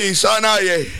ay, Sanaye.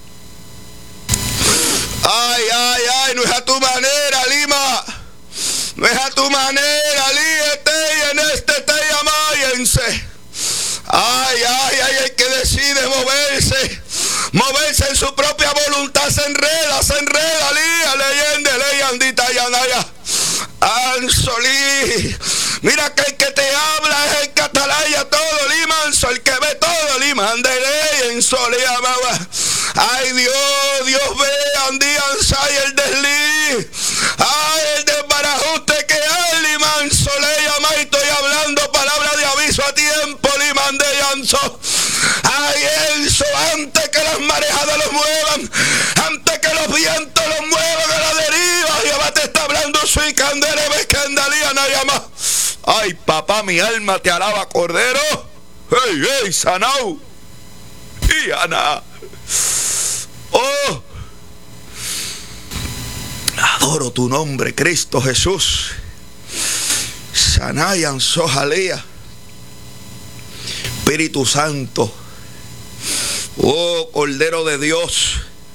Ay, ay, ay, no es a tu manera, Lima. No es a tu manera, líete y en este te llamáyense. Ay, ay, ay, el que decide moverse en su propia voluntad, se enreda, lía, leyende, leyandita, yanaya. Ansolí. Mira que el que te habla es el catalaya todo, limanso, el que ve todo, liman de ley, en solía, baba. Ay, Dios ve, andían, say el desliz. Ay, el desbarajuste que hay, liman, solea, ma, estoy hablando palabras de aviso a tiempo, liman de yanzo. Ay, Enzo, antes que las marejadas los muevan, antes que los vientos los muevan a la deriva, Jehová te está hablando, soy candela, ves candalía, nayama. Ay, papá, mi alma te alaba, Cordero. Hey, hey, Sanau. Y Ana. Oh, adoro tu nombre, Cristo Jesús. Sanayan Sojalía. Espíritu Santo. Oh, Cordero de Dios.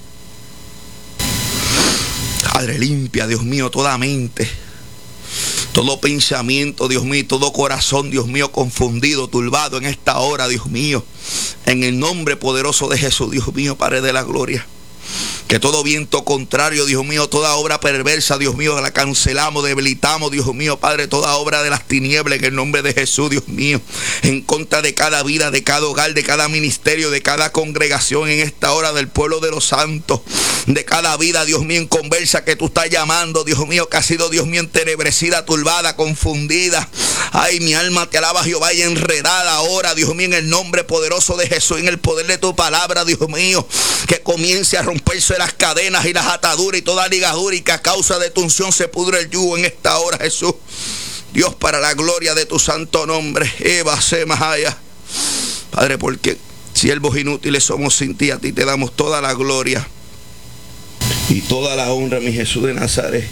Padre, limpia, Dios mío, toda mente, todo pensamiento, Dios mío, todo corazón, Dios mío, confundido, turbado en esta hora, Dios mío. En el nombre poderoso de Jesús, Dios mío, Padre de la gloria. Que todo viento contrario, Dios mío, toda obra perversa, Dios mío, la cancelamos, debilitamos, Dios mío, Padre, toda obra de las tinieblas en el nombre de Jesús, Dios mío, en contra de cada vida, de cada hogar, de cada ministerio, de cada congregación en esta hora del pueblo de los santos, de cada vida, Dios mío, en conversa que tú estás llamando, Dios mío, que ha sido, Dios mío, entenebrecida, turbada, confundida. Ay, mi alma te alaba, Jehová, y enredada ahora, Dios mío, en el nombre poderoso de Jesús, en el poder de tu palabra, Dios mío, que comience a romperse las cadenas y las ataduras y toda ligadura, y que a causa de tu unción se pudre el yugo en esta hora, Jesús. Dios, para la gloria de tu santo nombre. Eva se mahaya. Padre, porque siervos inútiles somos sin ti, a ti te damos toda la gloria y toda la honra, mi Jesús de Nazaret.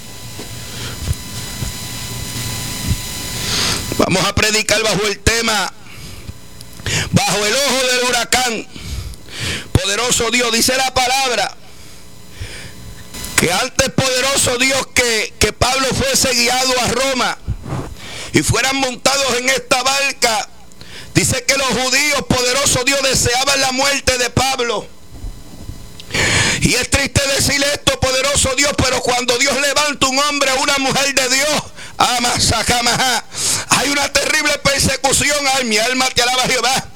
Vamos a predicar bajo el tema, bajo el ojo del huracán. Poderoso Dios, dice la palabra, que antes poderoso Dios que Pablo fuese guiado a Roma y fueran montados en esta barca, dice que los judíos, poderoso Dios, deseaban la muerte de Pablo. Y es triste decir esto, poderoso Dios, pero cuando Dios levanta un hombre o una mujer de Dios, hay una terrible persecución. Ay, mi alma te alaba, Jehová.